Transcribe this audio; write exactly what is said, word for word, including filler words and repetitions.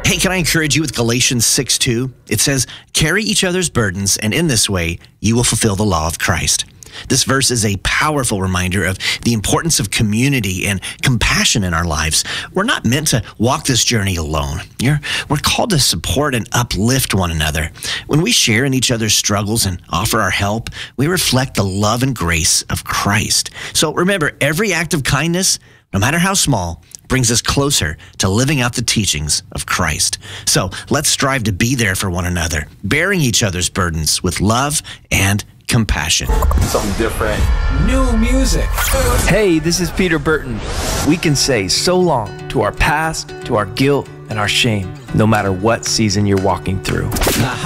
Hey, can I encourage you with Galatians six two? It says, carry each other's burdens, and in this way, you will fulfill the law of Christ. This verse is a powerful reminder of the importance of community and compassion in our lives. We're not meant to walk this journey alone. You're, we're called to support and uplift one another. When we share in each other's struggles and offer our help, we reflect the love and grace of Christ. So remember, every act of kindness, no matter how small, brings us closer to living out the teachings of Christ. So let's strive to be there for one another, bearing each other's burdens with love and compassion. Something different. New music. Hey, this is Peter Burton. We can say so long to our past, to our guilt, and our shame, no matter what season you're walking through. The